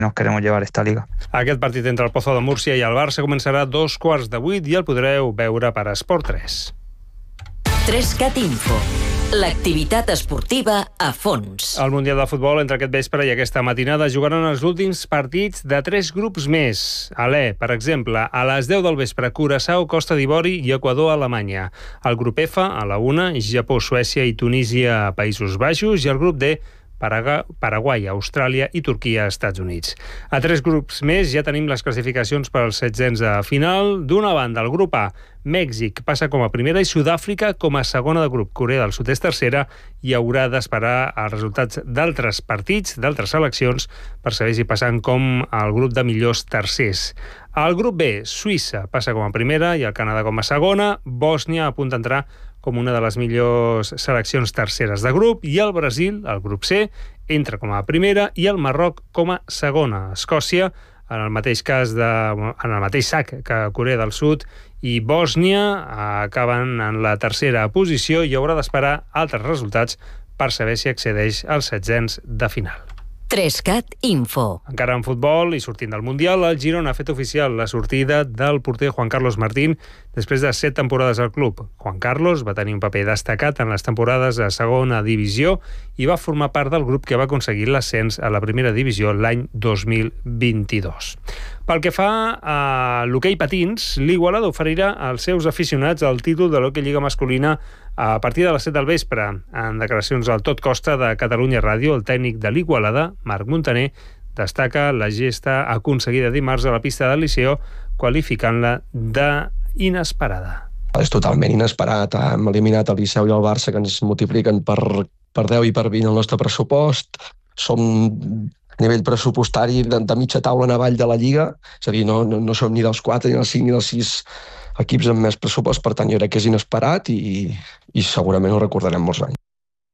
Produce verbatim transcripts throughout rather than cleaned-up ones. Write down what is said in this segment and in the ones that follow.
Nos queremos llevar esta liga. Aquest partit entre el Pozo de Múrcia i el Barça començarà a dos quarts de vuit i el podreu veure per Esport tres. tres cat Info. L'activitat esportiva a fons. El Mundial de Futbol entre aquest vespre i aquesta matinada jugaran els últims partits de tres grups més. Alè, per exemple, a les deu del vespre, Curaçao, Costa d'Ivori i Equador, Alemanya. El grup F, a la una, Japó, Suècia i Tunísia, Països Baixos, i el grup D, Paraguai, Austràlia i Turquia, Estats Units. A tres grups més ja tenim les classificacions per als setzents de final. D'una banda, el grup A, Mèxic passa com a primera i Sud-àfrica com a segona de grup. Corea del Sud és tercera i haurà d'esperar els resultats d'altres partits, d'altres seleccions, per saber si passen com el grup de millors tercers. Al grup B, Suïssa passa com a primera i el Canadà com a segona. Bòsnia a punt d'entrar com una de les millors seleccions terceres de grup, i el Brasil, el grup C, entra com a primera i el Marroc com a segona. Escòcia, en el mateix cas de, en el mateix sac que Corea del Sud i Bòsnia, acaben en la tercera posició i haurà d'esperar altres resultats per saber si accedeix als setzents de final. tres cat Info. Encara en futbol i sortint del Mundial, el Girona ha fet oficial la sortida del porter Juan Carlos Martín després de set temporades al club. Juan Carlos va tenir un paper destacat en les temporades a segona divisió i va formar part del grup que va aconseguir l'ascens a la primera divisió l'any dos mil vint-i-dos. Pel que fa a l'hoquei patins, l'Igualada oferirà als seus aficionats el títol de l'hoquei lliga masculina a partir de les set del vespre. En declaracions al Tot Costa de Catalunya Ràdio, el tècnic de l'Igualada, Marc Montaner, destaca la gesta aconseguida dimarts a la pista del Liceo, qualificant-la d'inesperada. És totalment inesperat. Hem eliminat el Liceu i el Barça, que ens multipliquen per, per deu i per vint el nostre pressupost. Som a nivell pressupostari de, de mitja taula en avall de la Lliga, és a dir, no, no, no som ni dels quatre, ni dels cinc, ni dels sis equips amb més pressupost, per tant jo crec que és inesperat i, i segurament ho recordarem molts anys.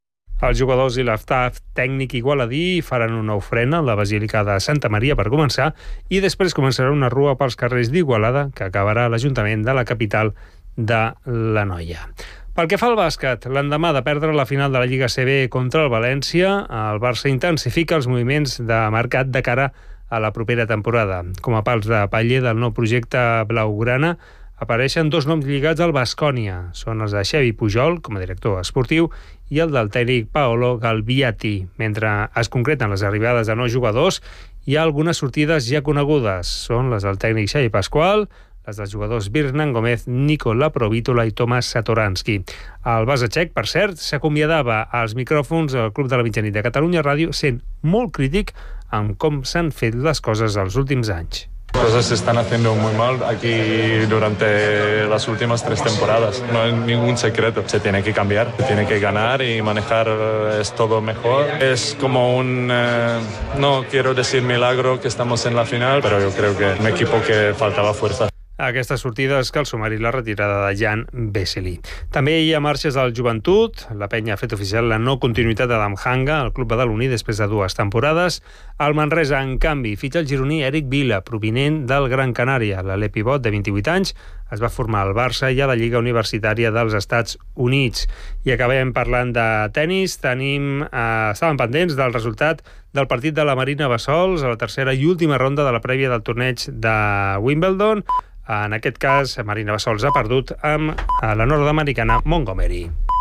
Els jugadors i l'estaff tècnic igualadí faran una ofrena a la Basílica de Santa Maria per començar i després començarà una rua pels carrers d'Igualada que acabarà a l'Ajuntament de la capital de l'Anoia. Pel que fa al bàsquet, l'endemà de perdre la final de la Lliga C B contra el València, el Barça intensifica els moviments de mercat de cara a la propera temporada. Com a pals de paller del nou projecte blaugrana, apareixen dos noms lligats al Baskonia. Són els de Xavi Pujol, com a director esportiu, i el del tècnic Paolo Galbiati. Mentre es concreten les arribades de nous jugadors, hi ha algunes sortides ja conegudes. Són les del tècnic Xavi Pasqual, les dels jugadors Birnan Gómez, Nico Laprovítola i Tomas Satoranski. El base txec, per cert, s'acomiadava als micròfons al Club de la Mitjanit de Catalunya Ràdio, sent molt crític amb com s'han fet les coses els últims anys. Cosas se están haciendo muy mal aquí durante las últimas tres temporadas. No hay ningún secreto. Se tiene que cambiar, se tiene que ganar y manejar es todo mejor. Es como un, eh, no quiero decir milagro que estamos en la final, pero yo creo que un equipo que faltaba fuerza. A aquestes sortides cal sumar-hi la retirada de Jan Vesely. També hi ha marxes al Joventut. La penya ha fet oficial la no continuïtat d'Adam Hanga al club badaloní després de dues temporades. El Manresa, en canvi, fitxa el gironí Eric Vila, provinent del Gran Canària. L'alè pivot, de vint-i-vuit anys, es va formar al Barça i a la Lliga Universitària dels Estats Units. I acabem parlant de tennis. Tenim, eh, estàvem pendents del resultat del partit de la Marina Bassols a la tercera i última ronda de la prèvia del torneig de Wimbledon. En aquest cas, Marina Bassols ha perdut amb la nord-americana Montgomery.